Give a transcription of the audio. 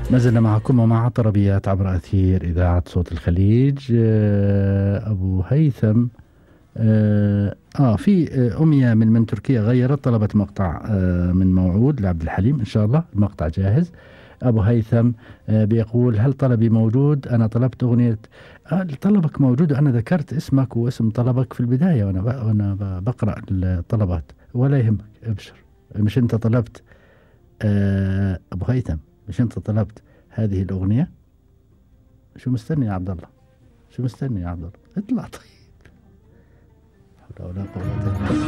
ما زلنا معكم ومع طربيات عبر أثير إذاعة صوت الخليج. أبو هيثم. في أمية من تركيا غيرت، طلبت مقطع من موعود لعبد الحليم. إن شاء الله المقطع جاهز. أبو هيثم بيقول: هل طلبي موجود؟ أنا طلبت أغنية. طلبك موجود، وأنا ذكرت اسمك واسم طلبك في البداية وأنا بقرأ الطلبات. ولا يهمك، ابشر. مش أنت طلبت أبو هيثم؟ مش أنت طلبت هذه الأغنية؟ شو مستني يا عبد الله؟ شو مستني يا عبد الله؟ اطلع طيب. لا حول ولا قوة إلا بالله.